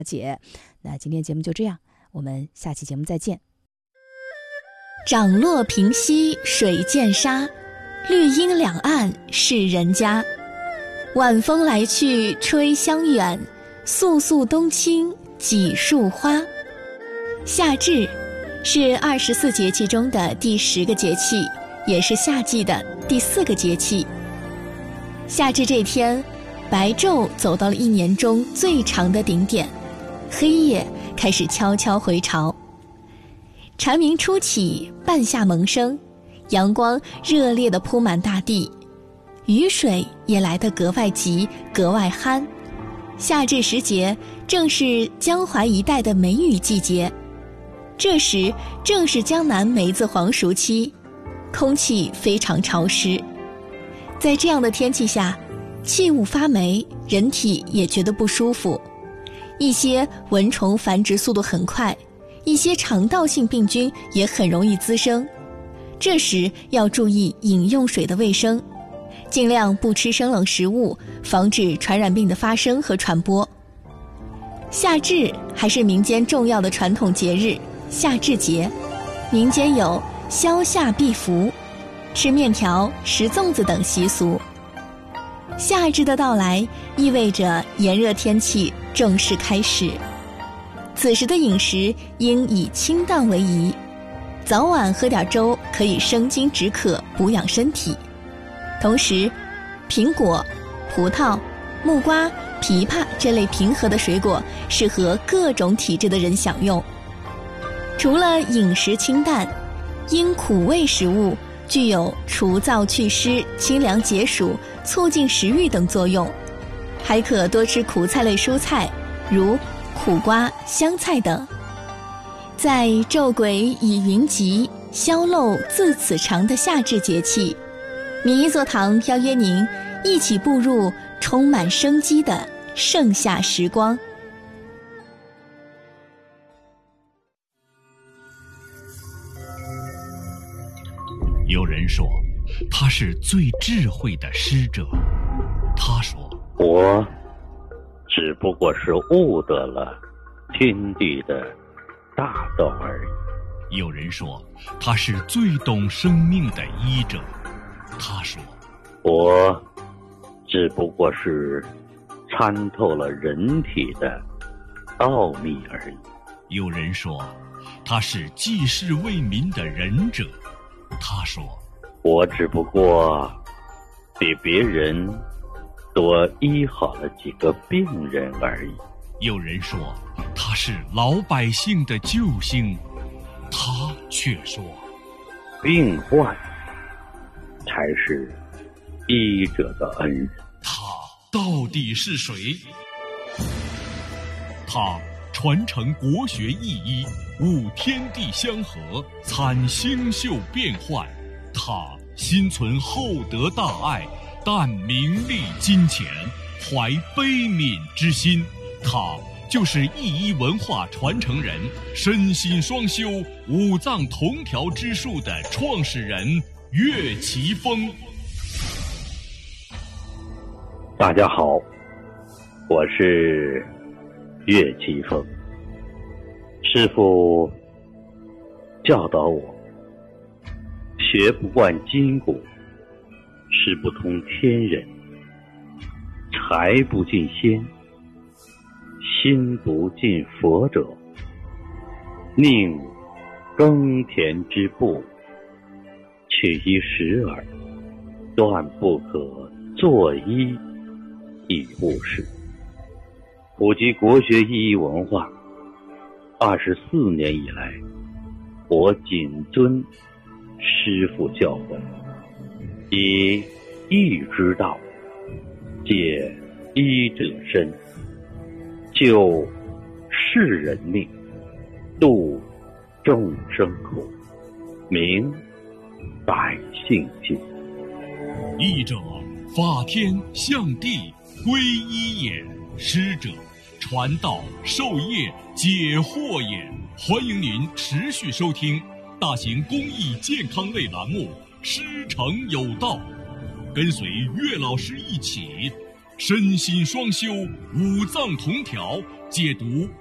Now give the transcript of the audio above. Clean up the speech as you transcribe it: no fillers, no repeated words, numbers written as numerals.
姐。那今天节目就这样，我们下期节目再见。 涨落平溪水见沙，绿荫两岸是人家。晚风来去吹香远，肃肃冬青几树花。夏至是24节气中的第10个节气，也是夏季的第4个节气。夏至这天，白昼走到了一年中最长的顶点，黑夜开始悄悄回巢。蝉鸣初起，半夏萌生，阳光热烈地铺满大地，雨水也来得格外急，格外憨。夏至时节正是江淮一带的梅雨季节，这时正是江南梅子黄熟期，空气非常潮湿。在这样的天气下，气雾发霉，人体也觉得不舒服，一些蚊虫繁殖速度很快，一些肠道性病菌也很容易滋生。这时要注意饮用水的卫生，尽量不吃生冷食物，防止传染病的发生和传播。夏至还是民间重要的传统节日，夏至节，民间有消夏避伏、吃面条、食粽子等习俗。夏至的到来意味着炎热天气正式开始，此时的饮食应以清淡为宜，早晚喝点粥可以生津止渴，补养身体。同时，苹果、葡萄、木瓜、枇杷这类平和的水果适合各种体质的人享用。除了饮食清淡，因苦味食物具有除燥祛湿、清凉解暑、促进食欲等作用，还可多吃苦菜类蔬菜，如苦瓜、香菜等。在昼鬼已云集，宵漏自此长的夏至节气，民意座堂邀约您一起步入充满生机的盛夏时光。 有人说他是最智慧的师者，他说我只不过是悟得了天地的大道而已。 有人说他是最懂生命的医者，他说我只不过是参透了人体的奥秘而已。 有人说他是济世为民的仁者，他说我只不过比别人多医好了几个病人而已。 有人说他是老百姓的救星，他却说病患才是医者的恩人。 他到底是谁？他传承国学意医，悟天地相合，参星宿变幻。他心存厚德大爱，淡名利金钱，怀悲悯之心。他就是意医文化传承人，身心双修，五脏同调之术的创始人岳奇峰。 大家好，我是岳奇峰。师父教导我，学不惯筋骨，识不通天人，财不进仙，心不进佛者，宁耕田之步，取一时耳，断不可作医以务事。普及国学意义文化24年以来，我谨遵师父教诲，以义之道解医者身，救世人命，度众生苦，明百姓心。 义者，法天象地，归一也；师者，传道授业解惑也。欢迎您持续收听大型公益健康类栏目《师承有道》，跟随岳老师一起身心双修，五脏同调， 解读